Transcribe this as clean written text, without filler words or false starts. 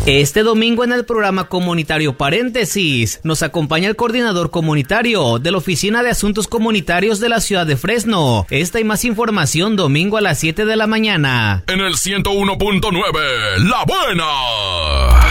Este domingo en el programa comunitario Paréntesis nos acompaña el coordinador comunitario de la Oficina de Asuntos Comunitarios de la ciudad de Fresno. Esta y más información domingo a las 7 de la mañana. En el 101.9, La Buena.